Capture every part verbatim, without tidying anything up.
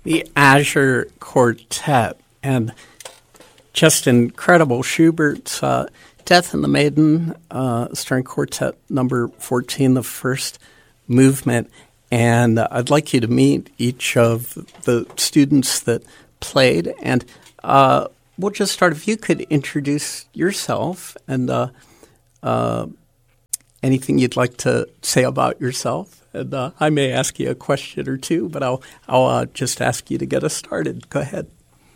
the Azure Quartet, and just incredible. Schubert's uh, Death and the Maiden, uh, string quartet number fourteen, the first movement. And uh, I'd like you to meet each of the students that played. And uh, we'll just start. If you could introduce yourself and uh, uh, anything you'd like to say about yourself. And uh, I may ask you a question or two, but I'll, I'll uh, just ask you to get us started. Go ahead.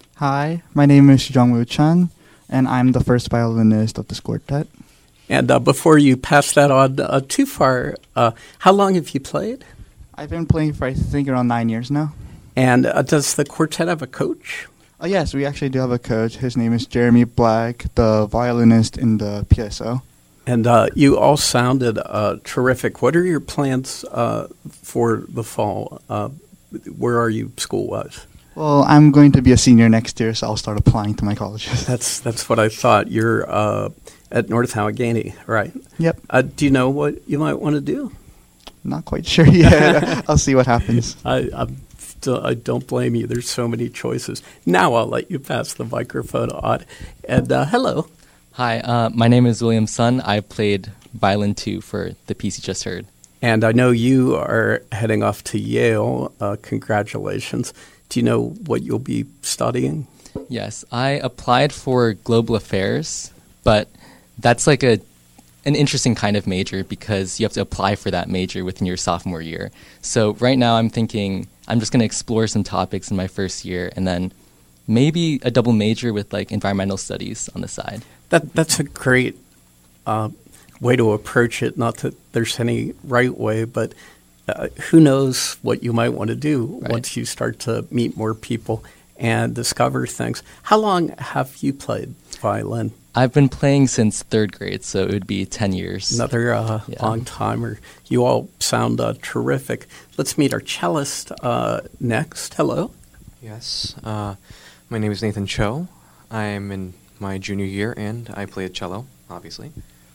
Hi, my name is Jongwoo Chan, and I'm the first violinist of this quartet. And uh, before you pass that on uh, too far, uh, how long have you played? I've been playing for, I think, around nine years now. And uh, does the quartet have a coach? Oh, yes, we actually do have a coach. His name is Jeremy Black, the violinist in the P S O. And uh, you all sounded uh, terrific. What are your plans uh, for the fall? Uh, where are you school-wise? Well, I'm going to be a senior next year, so I'll start applying to my colleges. That's that's what I thought. You're uh, at North Allegheny, right? Yep. Uh, do you know what you might want to do? Not quite sure yet. I'll see what happens. I, I'm still, I don't blame you. There's so many choices. Now I'll let you pass the microphone on. And uh, hello. Hi, uh, my name is William Sun. I played violin two for the piece you just heard. And I know you are heading off to Yale. Uh, congratulations. Do you know what you'll be studying? Yes, I applied for global affairs, but that's like a an interesting kind of major because you have to apply for that major within your sophomore year. So right now I'm thinking I'm just going to explore some topics in my first year and then maybe a double major with like environmental studies on the side. That That's a great uh, way to approach it. Not that there's any right way, but uh, who knows what you might want to do Right. once you start to meet more people and discover things. How long have you played violin? I've been playing since third grade, so it would be ten years. Another uh, Yeah. long timer. You all sound uh, terrific. Let's meet our cellist uh, next. Hello. Yes, uh, my name is Nathan Cho. I'm in my junior year, and I play at cello, obviously.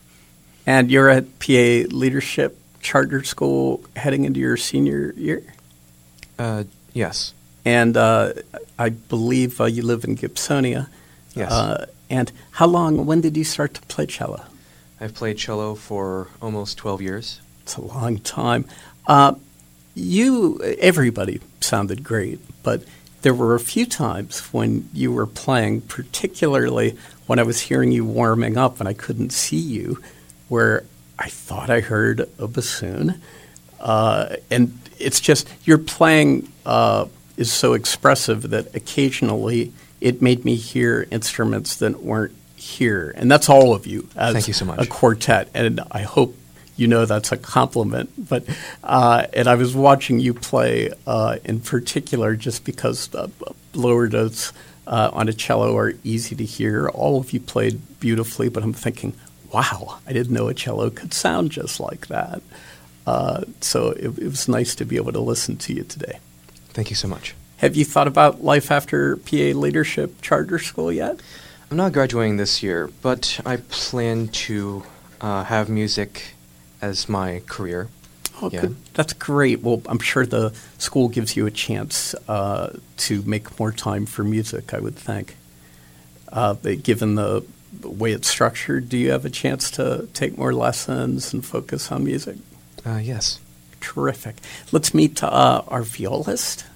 And you're at P A Leadership Charter School heading into your senior year? Uh, yes. And uh, I believe uh, you live in Gibsonia. Yes. Uh, and how long, when did you start to play cello? I've played cello for almost twelve years. It's a long time. Uh, you, everybody sounded great, but there were a few times when you were playing, particularly when I was hearing you warming up and I couldn't see you, where I thought I heard a bassoon. Uh, and it's just, your playing uh, is so expressive that occasionally it made me hear instruments that weren't here. And that's all of you as Thank you so much. a quartet. And I hope you know that's a compliment. But uh, and I was watching you play uh, in particular just because uh, lower notes uh, on a cello are easy to hear. All of you played beautifully, but I'm thinking, wow, I didn't know a cello could sound just like that. Uh, so it, it was nice to be able to listen to you today. Thank you so much. Have you thought about life after P A Leadership Charter School yet? I'm not graduating this year, but I plan to uh, have music as my career. Oh, Yeah. good. That's great. Well, I'm sure the school gives you a chance uh, to make more time for music, I would think. Uh, they, given the way it's structured, do you have a chance to take more lessons and focus on music? Uh, yes. Terrific. Let's meet uh, our violist.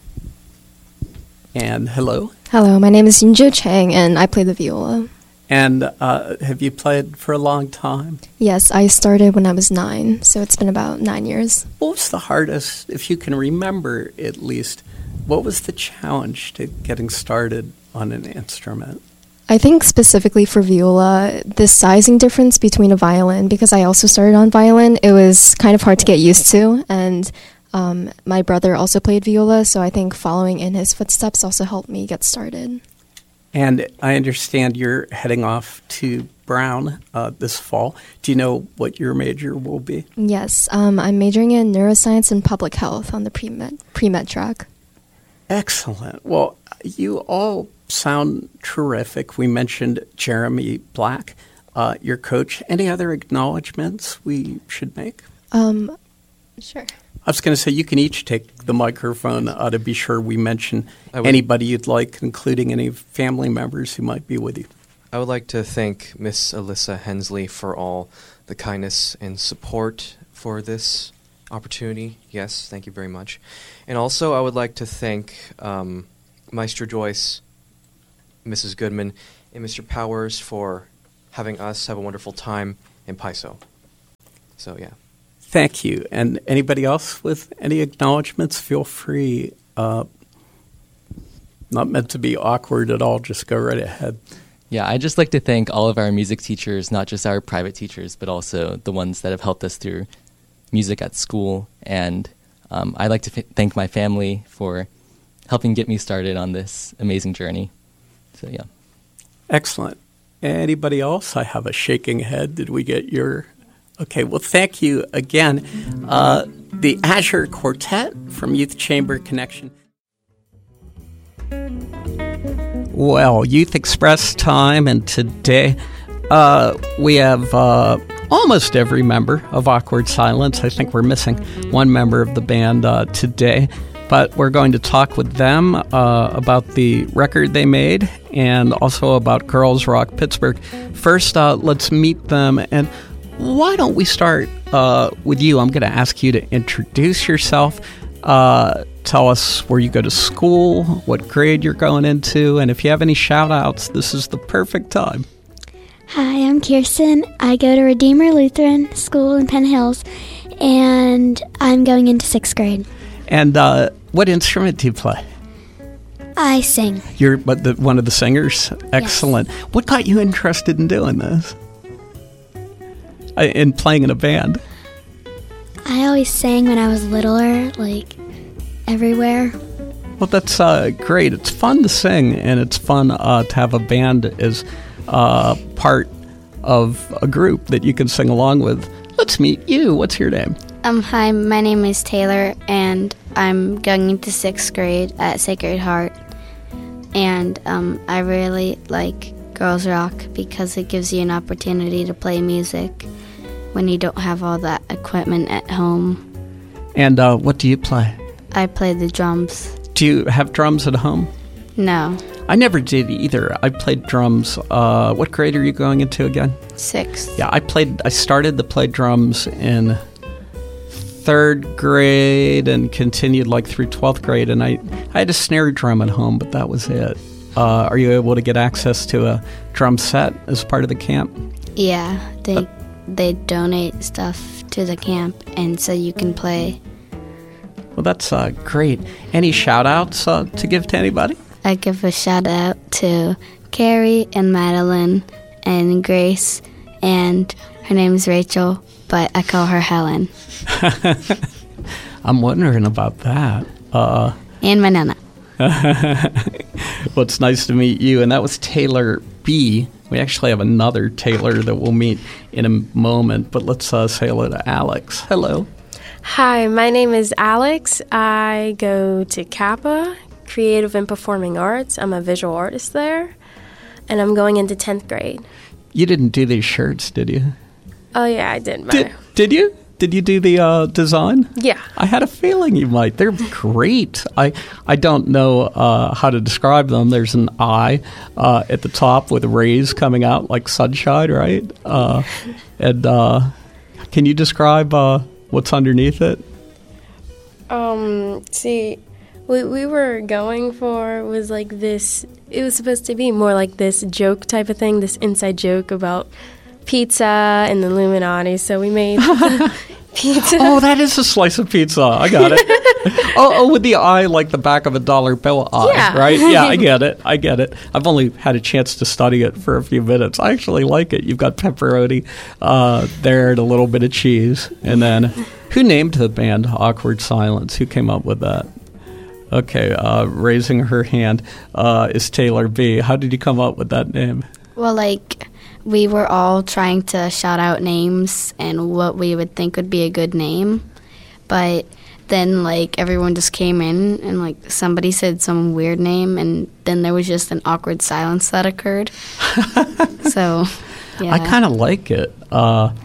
And hello. Hello, my name is Yunjo Chang, and I play the viola. And uh, have you played for a long time? Yes, I started when I was nine, so it's been about nine years. What was the hardest, if you can remember at least, what was the challenge to getting started on an instrument? I think specifically for viola, the sizing difference between a violin, because I also started on violin, it was kind of hard to get used to, and um, my brother also played viola, so I think following in his footsteps also helped me get started. And I understand you're heading off to Brown uh, this fall. Do you know what your major will be? Yes, um, I'm majoring in neuroscience and public health on the pre-med, pre-med track. Excellent. Well, you all sound terrific. We mentioned Jeremy Black, uh, your coach. Any other acknowledgments we should make? Um, Sure. I was going to say you can each take the microphone uh, to be sure we mention I would- anybody you'd like, including any family members who might be with you. I would like to thank Miss Alyssa Hensley for all the kindness and support for this opportunity. Yes, thank you very much. And also, I would like to thank um, Maestro Joyce, Missus Goodman, and Mister Powers for having us have a wonderful time in Paiso. So, yeah. Thank you. And anybody else with any acknowledgments, feel free. Uh, not meant to be awkward at all. Just go right ahead. Yeah, I'd just like to thank all of our music teachers, not just our private teachers, but also the ones that have helped us through music at school. And um, I'd like to f- thank my family for helping get me started on this amazing journey. So, yeah. Excellent. Anybody else? I have a shaking head. Did we get your... Okay, well, thank you again. Uh, the Azure Quartet from Youth Chamber Connection. Well, Youth Express time, and today uh, we have uh, almost every member of Awkward Silence. I think we're missing one member of the band uh, today, but we're going to talk with them uh, about the record they made and also about Girls Rock Pittsburgh. First, uh, let's meet them, and why don't we start uh, with you? I'm going to ask you to introduce yourself. Uh, tell us where you go to school, what grade you're going into, and if you have any shout-outs, this is the perfect time. Hi, I'm Kirsten. I go to Redeemer Lutheran School in Penn Hills, and I'm going into sixth grade. And uh, what instrument do you play? I sing. You're but the, one of the singers? Excellent. Yes. What got you interested in doing this? Uh, in playing in a band? I always sang when I was littler, like everywhere. Well, that's uh, great. It's fun to sing, and it's fun uh, to have a band as uh, part of a group that you can sing along with. Let's meet you. What's your name? Um, hi, my name is Taylor, and I'm going into sixth grade at Sacred Heart. And um, I really like Girls Rock because it gives you an opportunity to play music when you don't have all that equipment at home. And uh, what do you play? I play the drums. Do you have drums at home? No. I never did either. I played drums. Uh, what grade are you going into again? Sixth. Yeah, I played. I started to play drums in third grade and continued like through twelfth grade. And I, I had a snare drum at home, but that was it. Uh, are you able to get access to a drum set as part of the camp? Yeah, they they donate stuff to the camp, and so you can play. Well, that's uh, great. Any shout-outs uh, to give to anybody? I give a shout-out to Carrie and Madeline and Grace, and her name's Rachel, but I call her Helen. I'm wondering about that. Uh, and my nana. Well, it's nice to meet you. And that was Taylor B. We actually have another Taylor that we'll meet in a moment, but let's uh, say hello to Alex. Hello. Hi, my name is Alex. I go to Kappa, Creative and Performing Arts. I'm a visual artist there, and I'm going into tenth grade. You didn't do these shirts, did you? Oh, yeah, I did. Did, did you? Did you do the uh, design? Yeah. I had a feeling you might. They're great. I I don't know uh, how to describe them. There's an eye uh, at the top with rays coming out like sunshine, right? Uh, and uh, can you describe uh, what's underneath it? Um, see, what we were going for was like this, it was supposed to be more like this joke type of thing, this inside joke about pizza and the Illuminati, so we made pizza. Oh, that is a slice of pizza. I got it. oh, oh, with the eye like the back of a dollar bill eye, yeah. Right? Yeah, I get it. I get it. I've only had a chance to study it for a few minutes. I actually like it. You've got pepperoni uh, there and a little bit of cheese. And then, who named the band Awkward Silence? Who came up with that? Okay, uh, raising her hand uh, is Taylor B. How did you come up with that name? Well, like, we were all trying to shout out names and what we would think would be a good name. But then, like, everyone just came in and, like, somebody said some weird name, and then there was just an awkward silence that occurred. So, yeah. I kind of like it. Uh,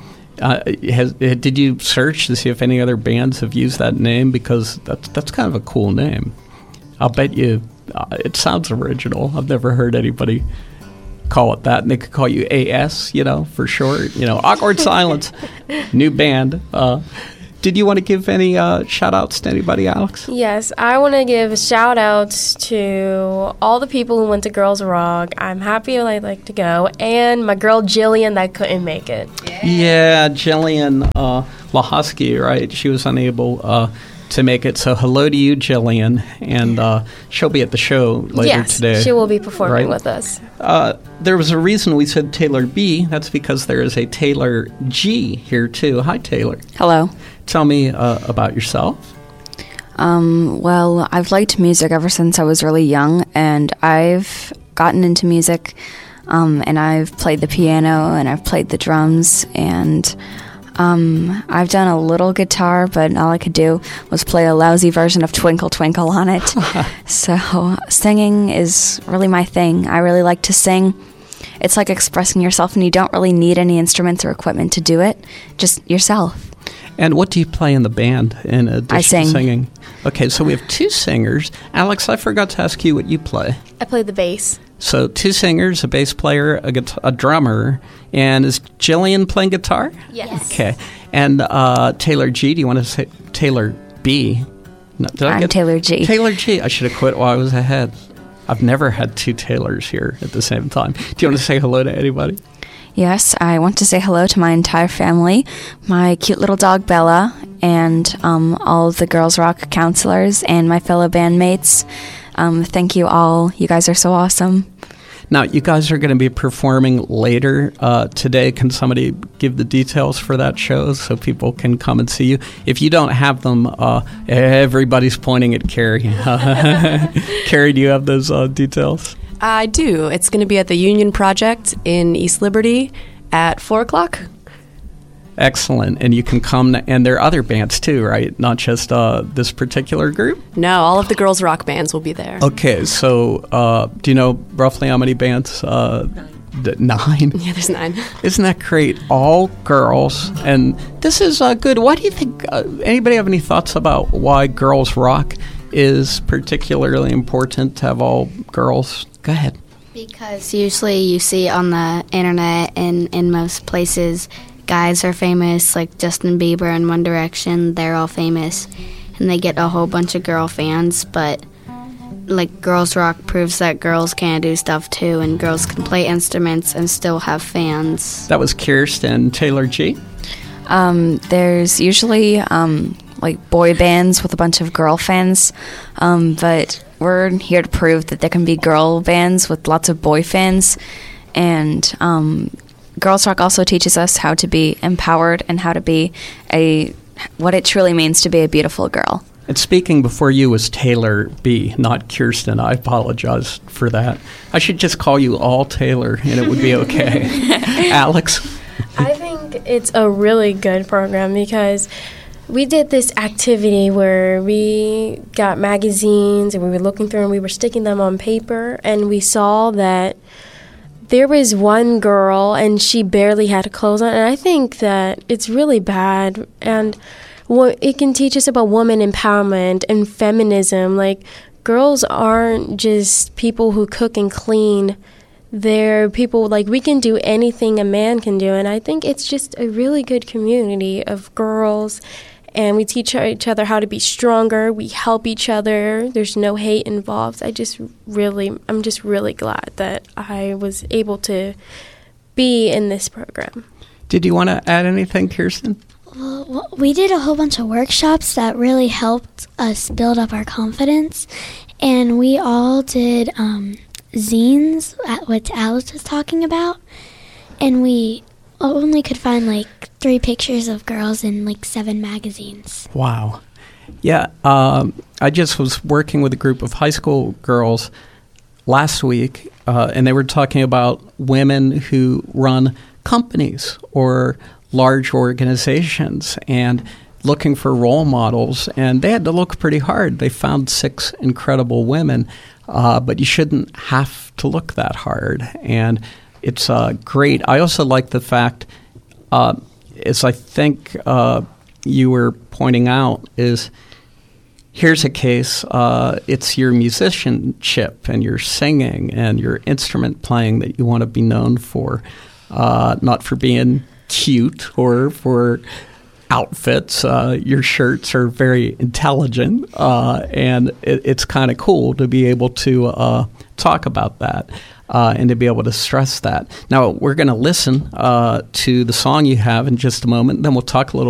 Uh, has, did you search to see if any other bands have used that name? Because that's, that's kind of a cool name. I'll bet you uh, it sounds original. I've never heard anybody call it that. And they could call you A S, you know, for short. You know, Awkward Silence, new band. Uh, did you want to give any uh, shout-outs to anybody, Alex? Yes, I want to give shout-outs to all the people who went to Girls Rock. I'm happy I'd like to go. And my girl Jillian that couldn't make it. Yeah, yeah Jillian uh, Lahosky, right? She was unable uh, to make it. So hello to you, Jillian. And uh, she'll be at the show later yes, today. Yes, she will be performing right? with us. Uh, there was a reason we said Taylor B. That's because there is a Taylor G here, too. Hi, Taylor. Hello. Tell me uh, about yourself. Um, well, I've liked music ever since I was really young, and I've gotten into music, um, and I've played the piano, and I've played the drums, and um, I've done a little guitar, but all I could do was play a lousy version of Twinkle Twinkle on it. So singing is really my thing. I really like to sing. It's like expressing yourself, and you don't really need any instruments or equipment to do it, just yourself. And what do you play in the band in addition I sing. to singing? Okay, so we have two singers. Alex, I forgot to ask you what you play. I play the bass. So two singers, a bass player, a, guitar, a drummer. And is Jillian playing guitar? Yes. Okay. And uh, Taylor G, do you want to say Taylor B? No, did I I'm get Taylor G. Taylor G. I should have quit while I was ahead. I've never had two Taylors here at the same time. Do you want to say hello to anybody? Yes, I want to say hello to my entire family, my cute little dog Bella, and um, all of the Girls Rock counselors and my fellow bandmates. Um, thank you all. You guys are so awesome. Now, you guys are going to be performing later uh, today. Can somebody give the details for that show so people can come and see you? If you don't have them, uh, everybody's pointing at Carrie. Carrie, do you have those uh, details? I do. It's going to be at the Union Project in East Liberty at four o'clock. Excellent. And you can come, and there are other bands too, right? Not just uh, this particular group? No, all of the Girls Rock bands will be there. Okay, so uh, do you know roughly how many bands? Uh, nine. D- nine? Yeah, there's nine. Isn't that great? All girls. And this is uh, good. Why do you think, uh, anybody have any thoughts about why Girls Rock is particularly important to have all girls? Go ahead. Because usually you see on the internet and in most places, guys are famous, like Justin Bieber and One Direction, they're all famous, and they get a whole bunch of girl fans, but like Girls Rock proves that girls can do stuff too, and girls can play instruments and still have fans. That was Kirsten. Taylor G? Um, there's usually um, like boy bands with a bunch of girl fans, um, but we're here to prove that there can be girl bands with lots of boy fans, and um, Girls Rock also teaches us how to be empowered and how to be a what it truly means to be a beautiful girl. And speaking before you was Taylor B, not Kirsten. I apologize for that. I should just call you all Taylor, and it would be okay. Alex? I think it's a really good program because we did this activity where we got magazines and we were looking through and we were sticking them on paper, and we saw that there was one girl and she barely had clothes on, and I think that it's really bad, and what it can teach us about woman empowerment and feminism. Like, girls aren't just people who cook and clean. They're people, like, we can do anything a man can do, and I think it's just a really good community of girls, and we teach each other how to be stronger. We help each other. There's no hate involved. I just really, I'm just really glad that I was able to be in this program. Did you want to add anything, Kirsten? Well, we did a whole bunch of workshops that really helped us build up our confidence, and we all did um, zines, what Alice was talking about, and we only could find like three pictures of girls in like seven magazines. Wow. Yeah, um, I just was working with a group of high school girls last week, uh, and they were talking about women who run companies or large organizations and looking for role models, and they had to look pretty hard. They found six incredible women, uh, but you shouldn't have to look that hard, and it's uh, great. I also like the fact uh, as I think uh, you were pointing out, is here's a case, uh, it's your musicianship and your singing and your instrument playing that you want to be known for, uh, not for being cute or for outfits. Uh, your shirts are very intelligent, uh, and it, it's kind of cool to be able to uh, talk about that uh, and to be able to stress that. Now, we're going to listen uh, to the song you have in just a moment, and then we'll talk a little